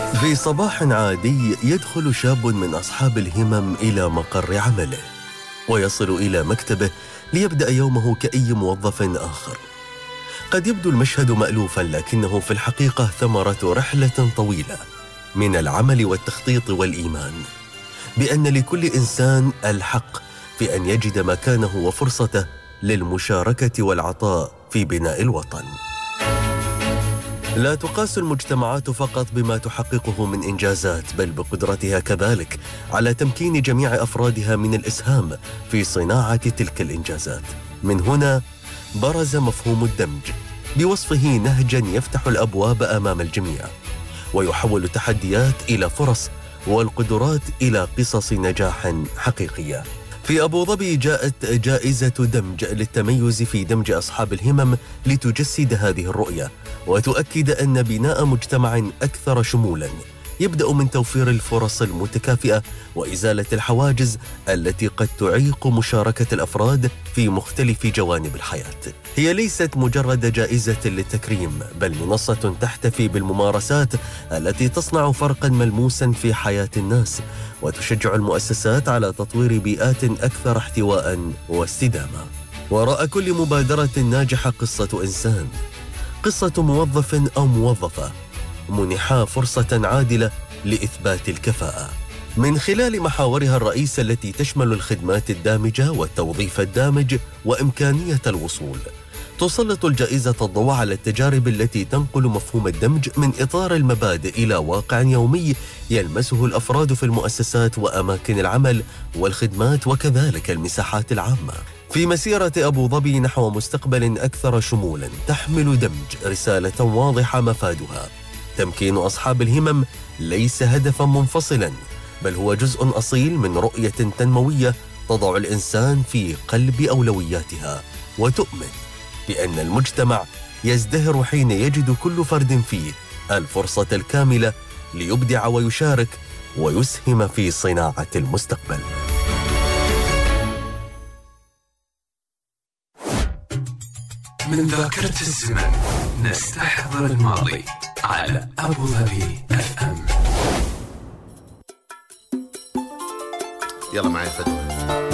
في صباح عادي يدخل شاب من أصحاب الهمم إلى مقر عمله ويصل إلى مكتبه ليبدأ يومه كأي موظف آخر. قد يبدو المشهد مألوفا، لكنه في الحقيقة ثمرة رحلة طويلة من العمل والتخطيط والإيمان بأن لكل إنسان الحق في أن يجد مكانه وفرصته للمشاركة والعطاء في بناء الوطن. لا تقاس المجتمعات فقط بما تحققه من إنجازات، بل بقدرتها كذلك على تمكين جميع أفرادها من الإسهام في صناعة تلك الإنجازات. من هنا برز مفهوم الدمج بوصفه نهجا يفتح الأبواب أمام الجميع ويحول التحديات إلى فرص والقدرات إلى قصص نجاح حقيقية. في أبو ظبي جاءت جائزة دمج للتميز في دمج أصحاب الهمم لتجسد هذه الرؤية وتؤكد أن بناء مجتمع أكثر شمولاً يبدأ من توفير الفرص المتكافئة وإزالة الحواجز التي قد تعيق مشاركة الأفراد في مختلف جوانب الحياة. هي ليست مجرد جائزة للتكريم، بل منصة تحتفي بالممارسات التي تصنع فرقاً ملموساً في حياة الناس وتشجع المؤسسات على تطوير بيئات أكثر احتواء واستدامة. وراء كل مبادرة ناجحة قصة إنسان، قصة موظف أو موظفة منحا فرصة عادلة لإثبات الكفاءة. من خلال محاورها الرئيسة التي تشمل الخدمات الدامجة والتوظيف الدامج وإمكانية الوصول، تسلط الجائزة الضوء على التجارب التي تنقل مفهوم الدمج من إطار المبادئ إلى واقع يومي يلمسه الأفراد في المؤسسات وأماكن العمل والخدمات وكذلك المساحات العامة. في مسيرة أبو ظبي نحو مستقبل أكثر شمولا، تحمل دمج رسالة واضحة مفادها تمكين أصحاب الهمم ليس هدفا منفصلا، بل هو جزء أصيل من رؤية تنموية تضع الإنسان في قلب أولوياتها وتؤمن بأن المجتمع يزدهر حين يجد كل فرد فيه الفرصة الكاملة ليبدع ويشارك ويسهم في صناعة المستقبل. من ذاكرة الزمن نستحضر الماضي على أبو ظبي FM. يلا معي فتوى.